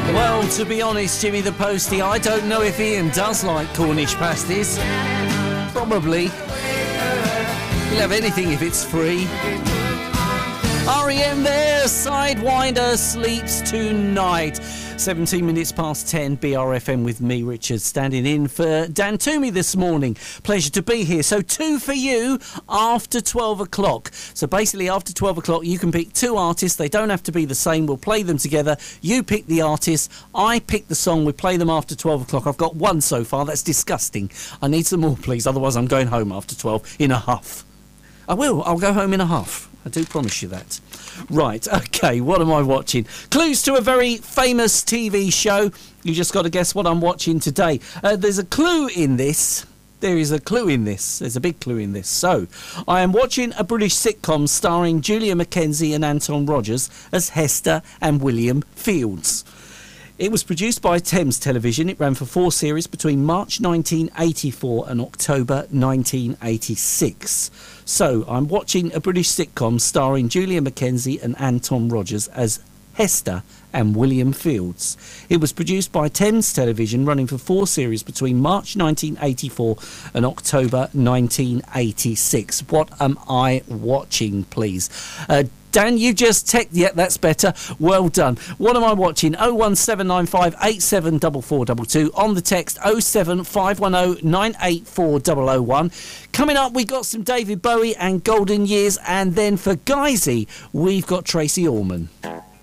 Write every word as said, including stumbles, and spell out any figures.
Well, to be honest, Jimmy the Postie, I don't know if Ian does like Cornish pasties. Probably. He'll have anything if it's free. R E M there, Sidewinder sleeps tonight. seventeen minutes past ten, B R F M with me, Richard, standing in for Dan Toomey this morning. Pleasure to be here. So two for you after twelve o'clock. So basically after twelve o'clock you can pick two artists. They don't have to be the same. We'll play them together. You pick the artist. I pick the song. We play them after twelve o'clock. I've got one so far. That's disgusting. I need some more, please. Otherwise I'm going home after twelve in a huff. I will. I'll go home in a huff. I do promise you that. Right, OK, what am I watching? Clues to a very famous T V show. You just got to guess what I'm watching today. Uh, there's a clue in this. There is a clue in this. There's a big clue in this. So, I am watching a British sitcom starring Julia Mackenzie and Anton Rogers as Hester and William Fields. It was produced by Thames Television. It ran for four series between March nineteen eighty-four and October nineteen eighty-six. So, I'm watching a British sitcom starring Julia Mackenzie and Anton Rogers as Hester and William Fields. It was produced by Thames Television, running for four series between March nineteen eighty-four and October nineteen eighty-six. What am I watching, please? Uh, Dan, you just text. Yeah, that's better. Well done. What am I watching? oh one seven nine five eight seven four four two two. On the text oh seven five one oh nine eight four oh oh one. Coming up, we got some David Bowie and Golden Years. And then for Geisy, we've got Tracy Allman.